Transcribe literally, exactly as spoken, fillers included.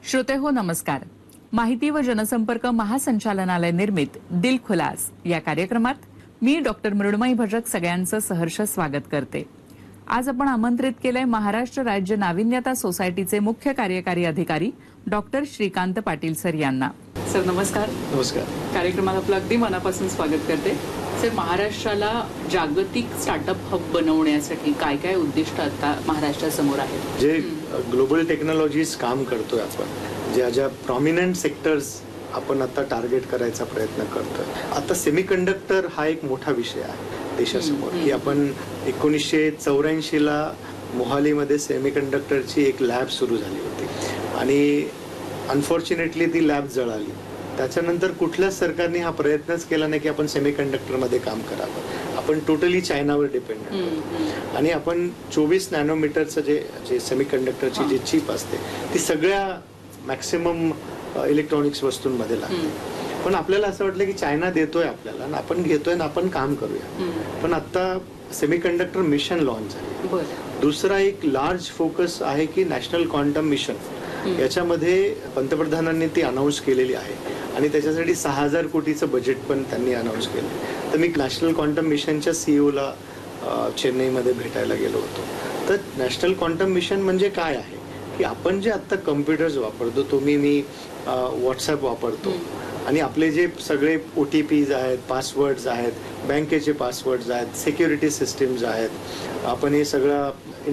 श्रोते हो नमस्कार. माहिती व जनसंपर्क महासंचालनालय निर्मित दिल खुलास या कार्यक्रमात मी डॉक्टर मृण्मयी भजक सगळ्यांचं सहर्ष स्वागत करते. आज आपण आमंत्रित केलंय महाराष्ट्र राज्य नाविन्यता सोसायटीचे मुख्य कार्यकारी अधिकारी डॉक्टर श्रीकांत पाटील सर यांना. सर नमस्कार. नमस्कार. कार्यक्रमात आपलं अगदी मनापासून स्वागत करते. सर, महाराष्ट्राला जागतिक स्टार्टअप हब बनवण्यासाठी काय काय उद्दिष्ट आता महाराष्ट्रासमोर आहेत? जे ग्लोबल टेक्नॉलॉजीज काम करतोय आपण, ज्या ज्या प्रॉमिनंट सेक्टर्स आपण आता टार्गेट करायचा प्रयत्न करतोय. आता सेमीकंडक्टर हा एक मोठा विषय आहे देशासमोर, की आपण एकोणीसशे चौऱ्याऐंशी ला मोहालीमध्ये सेमीकंडक्टरची एक लॅब सुरू झाली होती आणि अनफॉर्च्युनेटली ती लॅब जळाली. त्याच्यानंतर कुठल्याच सरकारने हा प्रयत्नच केला नाही की आपण सेमीकंडक्टरमध्ये काम करावं. आपण टोटली चायनावर डिपेंडेंट आणि आपण चोवीस नॅनोमीटरचं जे जे सेमीकंडक्टरची जी चिप असते ती सगळ्या मॅक्सिमम इलेक्ट्रॉनिक्स वस्तूंमध्ये लागते. पण आपल्याला असं वाटलं की चायना देतोय आपल्याला आणि आपण घेतोय ना, आपण काम करूया. पण आता सेमीकंडक्टर मिशन लॉन्च झाले. दुसरा एक लार्ज फोकस आहे की नॅशनल क्वांटम मिशन, याच्यामध्ये पंतप्रधानांनी ती अनाऊन्स केलेली आहे आणि त्याच्यासाठी सहा हजार कोटीचं बजेट पण त्यांनी अनाऊन्स केलं. तर मी नॅशनल क्वांटम मिशनच्या सीईओला चेन्नईमध्ये भेटायला गेलो होतो. तर नॅशनल क्वांटम मिशन म्हणजे काय आहे की आपण जे आता कम्प्युटर्स वापरतो, तुम्ही मी व्हॉट्सॲप वापरतो आणि आपले जे सगळे ओ टी पीज आहेत, पासवर्ड्स आहेत, बँकेचे पासवर्ड्स आहेत, सिक्युरिटी सिस्टीम्स आहेत, आपण हे सगळं